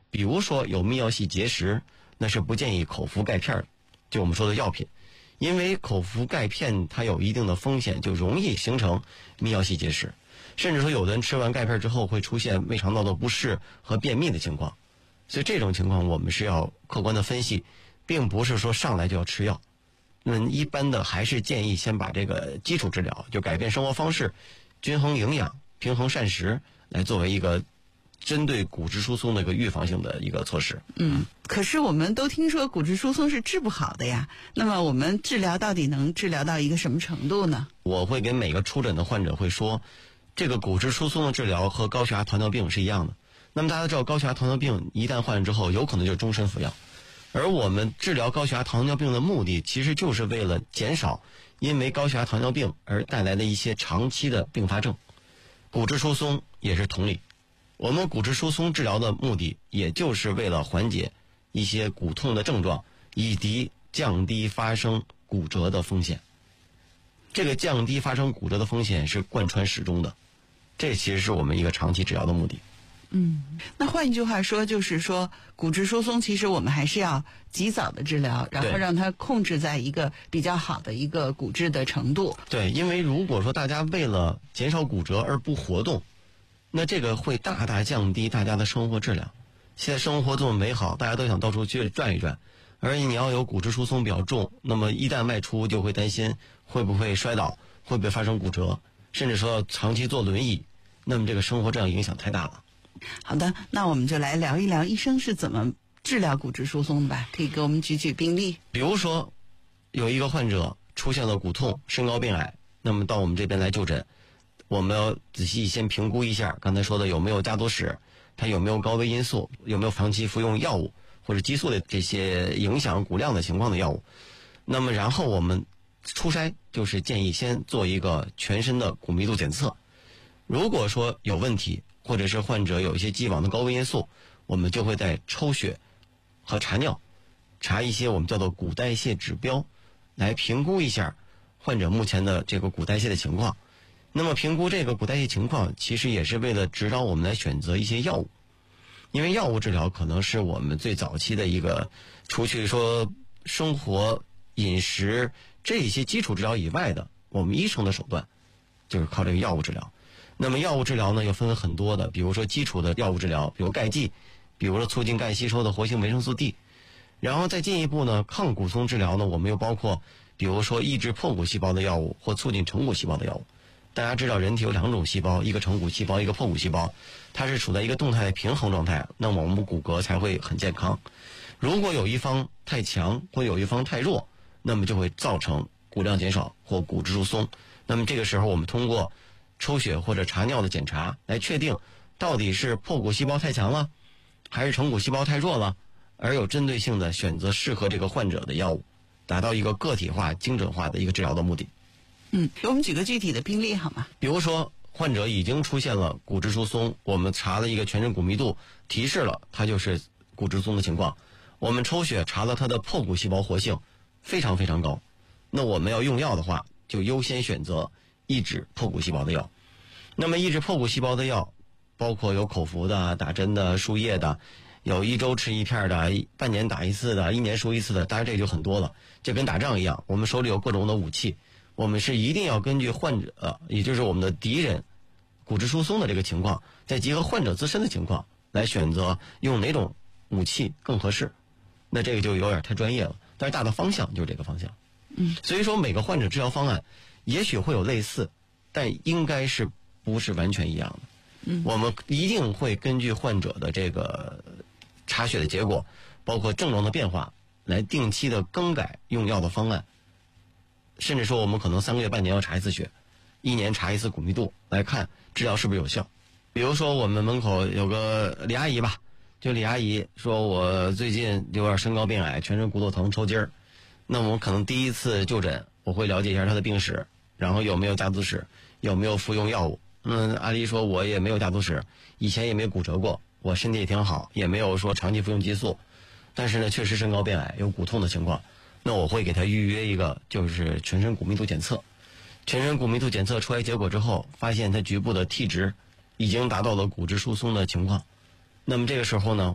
比如说有泌尿系结石，那是不建议口服钙片的，就我们说的药品，因为口服钙片它有一定的风险，就容易形成泌尿系结石，甚至说有的人吃完钙片之后会出现胃肠道的不适和便秘的情况。所以这种情况我们是要客观的分析，并不是说上来就要吃药。一般的还是建议先把这个基础治疗，就改变生活方式，均衡营养，平衡膳食，来作为一个针对骨质疏松的一个预防性的一个措施。 可是我们都听说骨质疏松是治不好的呀，那么我们治疗到底能治疗到一个什么程度呢？ 我会给每个出诊的患者会说，这个骨质疏松的治疗和高血压糖尿病是一样的。那么大家都知道，高血压糖尿病一旦患了之后，有可能就是终身服药。而我们治疗高血压糖尿病的目的，其实就是为了减少因为高血压糖尿病而带来的一些长期的并发症。骨质疏松也是同理，我们骨质疏松治疗的目的，也就是为了缓解一些骨痛的症状，以及降低发生骨折的风险。这个降低发生骨折的风险是贯穿始终的，这其实是我们一个长期治疗的目的。 那换一句话说，就是说骨质疏松其实我们还是要及早的治疗，然后让它控制在一个比较好的一个骨质的程度。 对，因为如果说大家为了减少骨折而不活动，那这个会大大降低大家的生活质量。现在生活这么美好，大家都想到处去转一转，而你要有骨质疏松比较重，那么一旦外出就会担心会不会摔倒，会不会发生骨折，甚至说长期坐轮椅，那么这个生活质量影响太大了。 好的，那我们就来聊一聊医生是怎么治疗骨质疏松的吧，可以给我们举举病例。 比如说有一个患者出现了骨痛、身高变矮，那么到我们这边来就诊，我们要仔细先评估一下刚才说的有没有家族史，他有没有高危因素，有没有长期服用药物或者激素的这些影响骨量的情况的药物。那么然后我们初筛就是建议先做一个全身的骨密度检测，如果说有问题，或者是患者有一些既往的高危因素，我们就会在抽血和查尿查一些我们叫做骨代谢指标，来评估一下患者目前的这个骨代谢的情况。那么评估这个骨代谢情况，其实也是为了指导我们来选择一些药物，因为药物治疗可能是我们最早期的一个，除去说生活饮食这些基础治疗以外的，我们医生的手段就是靠这个药物治疗。那么药物治疗呢，又分很多的，比如说基础的药物治疗，比如钙剂，比如说促进钙吸收的活性维生素 D， 然后再进一步呢，抗骨松治疗呢，我们又包括比如说抑制破骨细胞的药物或促进成骨细胞的药物。大家知道人体有两种细胞，一个成骨细胞，一个破骨细胞，它是处在一个动态的平衡状态，那么我们骨骼才会很健康。如果有一方太强或有一方太弱，那么就会造成骨量减少或骨质疏松。那么这个时候我们通过抽血或者查尿的检查来确定到底是破骨细胞太强了还是成骨细胞太弱了，而有针对性的选择适合这个患者的药物，达到一个个体化精准化的一个治疗的目的。 给我们举个具体的病例好吗？ 比如说患者已经出现了骨质疏松，我们查了一个全身骨密度，提示了他就是骨质疏松的情况，我们抽血查了他的破骨细胞活性非常非常高，那我们要用药的话，就优先选择抑制破骨细胞的药。那么抑制破骨细胞的药包括有口服的、打针的、输液的，有1周吃1片的、半年打1次的、1年输1次的，当然这就很多了，就跟打仗一样，我们手里有各种的武器，我们是一定要根据患者也就是我们的敌人骨质疏松的这个情况，再结合患者自身的情况来选择用哪种武器更合适。那这个就有点太专业了，但是大的方向就是这个方向。所以说每个患者治疗方案也许会有类似，但应该是不是完全一样的。我们一定会根据患者的这个查血的结果，包括症状的变化，来定期的更改用药的方案。甚至说我们可能3个月、半年要查一次血，1年查一次骨密度，来看治疗是不是有效。比如说我们门口有个李阿姨吧，就李阿姨说我最近有点身高变矮，全身骨头疼抽筋儿。那我们可能第一次就诊，我会了解一下她的病史，然后有没有家族史，有没有服用药物。阿姨说我也没有家族史，以前也没骨折过，我身体也挺好，也没有说长期服用激素，但是呢确实身高变矮，有骨痛的情况。那我会给他预约一个就是全身骨密度检测，全身骨密度检测出来结果之后，发现他局部的 T 值已经达到了骨质疏松的情况。那么这个时候呢，